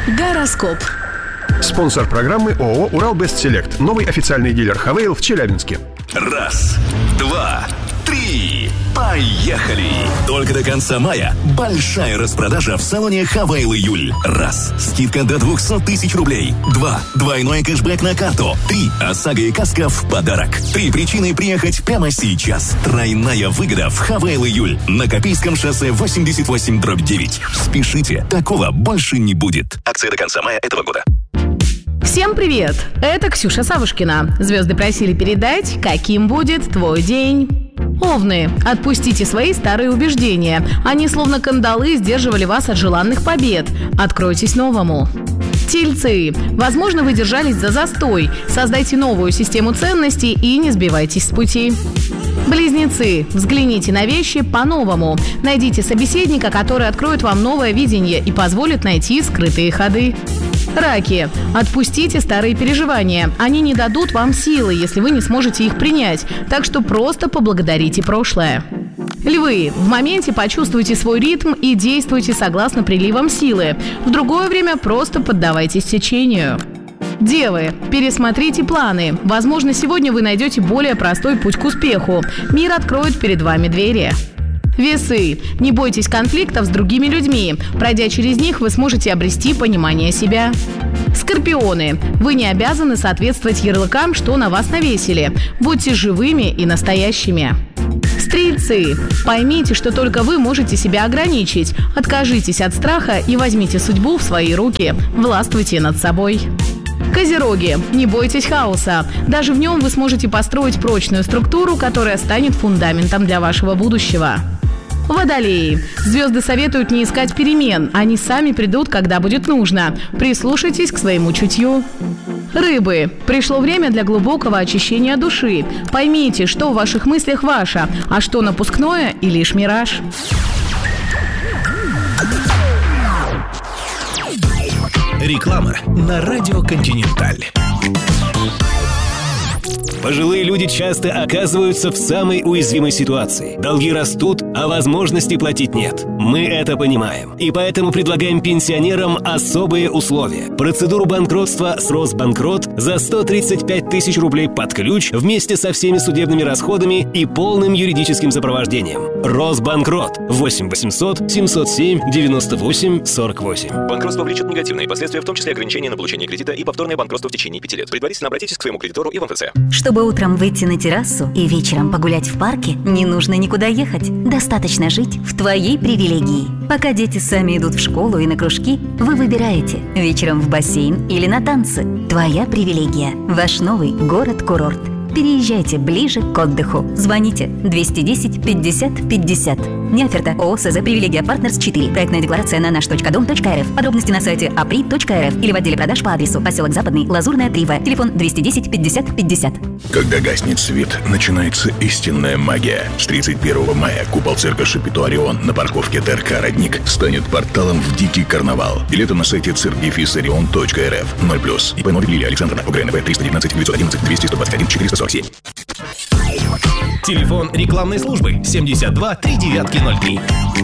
Гороскоп. Спонсор программы ООО «Уралбестселект». Новый официальный дилер «Хавейл» в Челябинске. 1, 2, 3. Поехали! Только до конца мая большая распродажа в салоне «Хавейл Июль». 1. Скидка до 200 тысяч рублей. 2. Двойной кэшбэк на карту. 3. ОСАГО и каска в подарок. 3 причины приехать прямо сейчас. Тройная выгода в «Хавейл Июль» на Копейском шоссе 88/9. Спешите, такого больше не будет. Акция до конца мая этого года. Всем привет! Это Ксюша Савушкина. Звезды просили передать, каким будет твой день. Овны, отпустите свои старые убеждения. Они словно кандалы сдерживали вас от желанных побед. Откройтесь новому. Тельцы, возможно, вы держались за застой. Создайте новую систему ценностей и не сбивайтесь с пути. Близнецы, взгляните на вещи по-новому. Найдите собеседника, который откроет вам новое видение и позволит найти скрытые ходы. Раки, отпустите старые переживания. Они не дадут вам силы, если вы не сможете их принять. Так что просто поблагодарите прошлое. Львы, в моменте почувствуйте свой ритм и действуйте согласно приливам силы. В другое время просто поддавайтесь течению. Девы, пересмотрите планы. Возможно, сегодня вы найдете более простой путь к успеху. Мир откроет перед вами двери. Весы, не бойтесь конфликтов с другими людьми. Пройдя через них, вы сможете обрести понимание себя. Скорпионы, вы не обязаны соответствовать ярлыкам, что на вас навесили. Будьте живыми и настоящими. Стрельцы, поймите, что только вы можете себя ограничить. Откажитесь от страха и возьмите судьбу в свои руки. Властвуйте над собой. Козероги, не бойтесь хаоса. Даже в нем вы сможете построить прочную структуру, которая станет фундаментом для вашего будущего. Водолеи, звезды советуют не искать перемен. Они сами придут, когда будет нужно. Прислушайтесь к своему чутью. Рыбы, пришло время для глубокого очищения души. Поймите, что в ваших мыслях ваше, а что напускное и лишь мираж. Реклама на радио «Континенталь». Пожилые люди часто оказываются в самой уязвимой ситуации. Долги растут, а возможности платить нет. Мы это понимаем. И поэтому предлагаем пенсионерам особые условия. Процедуру банкротства с Росбанкрот за 135 тысяч рублей под ключ вместе со всеми судебными расходами и полным юридическим сопровождением. Росбанкрот 8 800 707 98 48. Банкротство влечет негативные последствия, в том числе ограничения на получение кредита и повторное банкротство в течение 5 лет. Предварительно обратитесь к своему кредитору и в МФЦ. Чтобы утром выйти на террасу и вечером погулять в парке, не нужно никуда ехать. Достаточно жить в твоей привилегии. Пока дети сами идут в школу и на кружки, вы выбираете вечером в бассейн или на танцы. Твоя привилегия. Ваш новый город-курорт. Переезжайте ближе к отдыху. Звоните 210 50 50. Неоферта. ООО СЗ «Привилегия Партнерс 4». Проектная декларация на наш.дом.рф. Подробности на сайте apri.rf или в отделе продаж по адресу поселок Западный, Лазурная, 3В. Телефон 210 50 50. Когда гаснет свет, начинается истинная магия. С 31 мая купол цирка Шапито Орион на парковке ТРК «Родник» станет порталом в дикий карнавал. Билеты на сайте circ-orion.rf. 0+. ИП Новик Лилия Александровна. УГРНВ 319 911 200 121 447. Телефон рекламной службы 72 3903.